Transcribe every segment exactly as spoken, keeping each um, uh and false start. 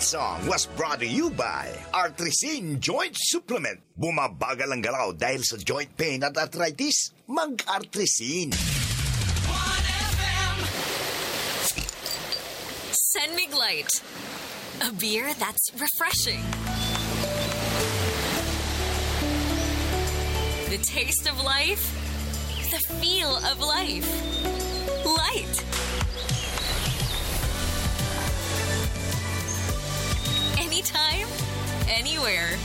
song was brought to you by Artresin Joint Supplement. Bumabagal ang galaw dahil sa joint pain at arthritis? Mag-Artresin. San Mig Light. A beer that's refreshing. The taste of life. The feel of life. Light. Anytime, anywhere.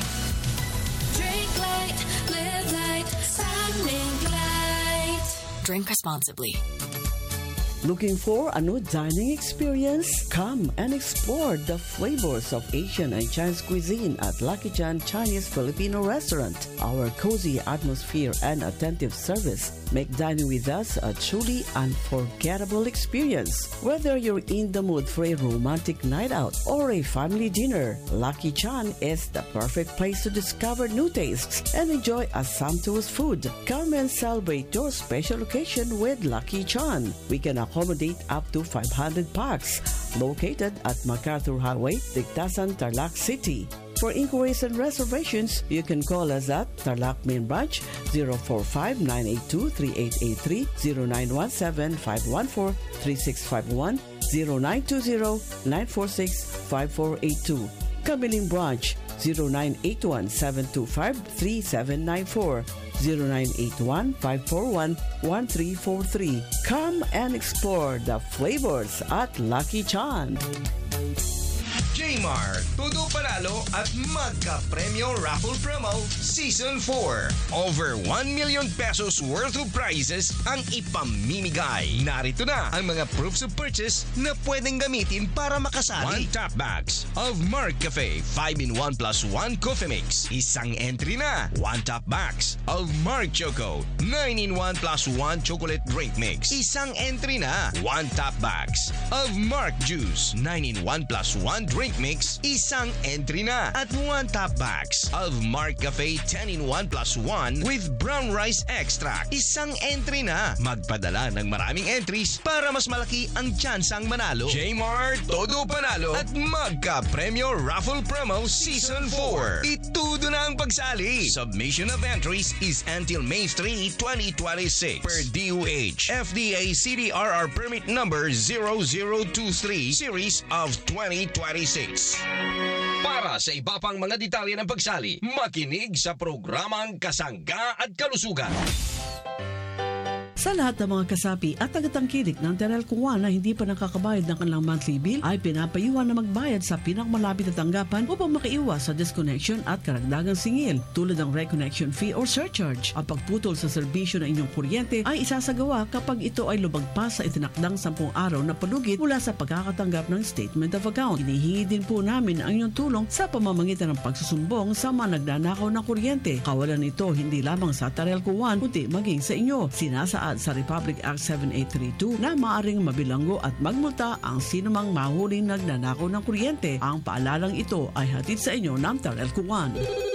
Drink light, live light, San Mig Light. Drink responsibly. Looking for a new dining experience? Come and explore the flavors of Asian and Chinese cuisine at Lucky Chan Chinese Filipino Restaurant. Our cozy atmosphere and attentive service make dining with us a truly unforgettable experience. Whether you're in the mood for a romantic night out or a family dinner, Lucky Chan is the perfect place to discover new tastes and enjoy a sumptuous food. Come and celebrate your special occasion with Lucky Chan. We can accommodate up to five hundred packs. Located at MacArthur Highway, Tigtasan, Tarlac City. For inquiries and reservations, you can call us at Tarlac Main Branch zero four five, nine eight two, three eight eight three, zero nine one seven, five one four, three six five one, zero nine two zero, nine four six, five four eight two. Kamiling Branch zero nine eight one, seven two five, three seven nine four, zero nine eight one, five four one, one three four three. Come and explore the flavors at Lucky Chan. J-Mart, Todo Panalo at Magka-Premyo Raffle Promo Season four. Over one million pesos worth of prizes ang ipamimigay. Narito na ang mga proofs of purchase na pwedeng gamitin para makasali. One top bags of Mark Cafe five in one plus one coffee mix. Isang entry na. One top bags of Mark Choco nine in one plus one chocolate drink mix. Isang entry na. One top bags of Mark Juice nine in one plus one drink mix, isang entry na. At one top bags of Mark Cafe ten in one plus one with brown rice extract, isang entry na. Magpadala ng maraming entries para mas malaki ang tsansang manalo. J-Mart, Todo Panalo at Magka-Premyo Raffle Promo Season four. Itudo na ang pagsali. Submission of entries is until May third, twenty twenty-six per D O H F D A C D R R permit number zero zero two three series of twenty twenty-six. Para sa iba pang mga detalye ng pagsali, makinig sa programang Kasangga at Kalusugan. Sa lahat ng mga kasapi at tagatangkilik ng Terel Kuwan na hindi pa nakakabayad ng kanilang monthly bill ay pinapayuhan na magbayad sa pinakamalapit na tanggapan upang makaiwas sa disconnection at karagdagang singil tulad ng reconnection fee or surcharge. Ang pagputol sa serbisyo ng inyong kuryente ay isasagawa kapag ito ay lumagpas sa itinakdang sampung araw na palugit mula sa pagkakatanggap ng statement of account. Hinihingi din po namin ang inyong tulong sa pamamagitan ng pagsusumbong sa mga nagnanakaw ng kuryente. Kawalan ito hindi lamang sa Terel Kuwan kundi maging sa inyo. Sinasaad sa Republic Act seven eight three two na maaring mabilanggo at magmulta ang sinumang mahuling nagnanakaw ng kuryente. Ang paalalang ito ay hatid sa inyo ng Terel Kuwan.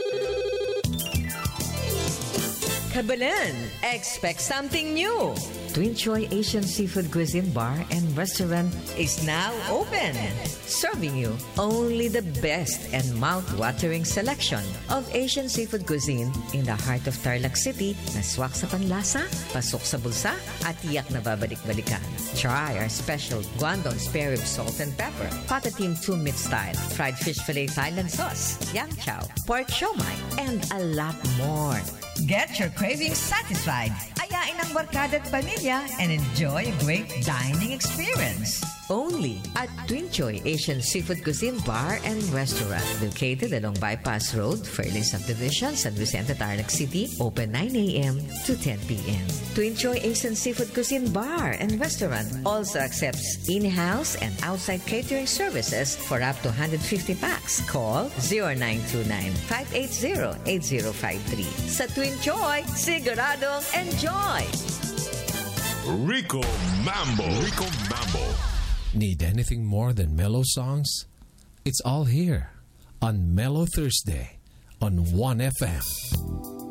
Kabalen, expect something new. Twin Choy Asian Seafood Cuisine Bar and Restaurant is now open, serving you only the best and mouth-watering selection of Asian seafood cuisine in the heart of Tarlac City na swak sa panlasa, pasok sa bulsa, at tiyak na babalik-balikan. Try our special Guangdong spare rib salt and pepper, patatim two-meat style, fried fish fillet Thailand sauce, yang chow, pork siomai, and a lot more. Get your cravings satisfied. Ayain ang barkada at pamilya and enjoy a great dining experience. Only at Twin Choy Asian Seafood Cuisine Bar and Restaurant, located along Bypass Road, Fairley Subdivision, San Vicente, Tarlac City, open nine a.m. to ten p.m. Twin Choy Asian Seafood Cuisine Bar and Restaurant also accepts in-house and outside catering services for up to one hundred fifty packs. Call zero nine two nine, five eight zero, eight zero five three. Sa Twin Choy, siguradong enjoy! Rico Mambo. Rico Mambo. Need anything more than mellow songs? It's all here on Mellow Thursday on one F M.